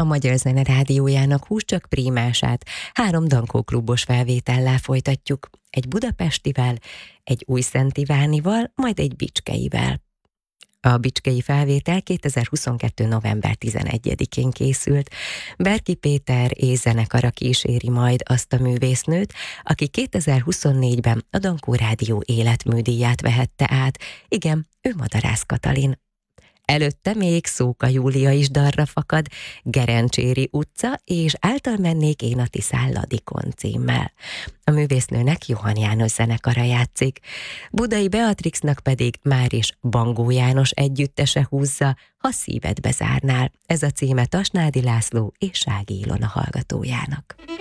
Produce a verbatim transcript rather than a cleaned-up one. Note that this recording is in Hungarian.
a Magyar Zene Rádiójának Hús csak prímását három Dankó klubos felvétellel folytatjuk. Egy budapestivel, egy Újszent Ivánival, majd egy bicskeivel. A bicskei felvétel kétezer-huszonkettő. november tizenegyedikén készült. Berki Péter és zenekara kíséri majd azt a művésznőt, aki kétezer-huszonnégyben a Dankó Rádió életműdíját vehette át. Igen, ő Madarász Katalin. Előtte még Szóka Júlia is dalra fakad, Gerencséri utca és Által mennék én a Tiszán Ladikon címmel. A művésznőnek Johann János zenekara játszik, Budai Beatrixnak pedig már is Bangó János együttese húzza, Ha szíved bezárnál. Ez a címe Tasnádi László és Sági Ilona hallgatójának.